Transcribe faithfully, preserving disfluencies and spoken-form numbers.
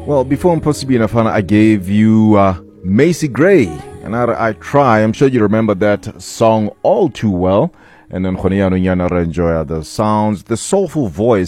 Well, before Impossible Nafana, I gave you uh, Macy Gray, and I, I try. I'm sure you remember that song all too well. And then Khoniano Nyana enjoy the sounds, the soulful voice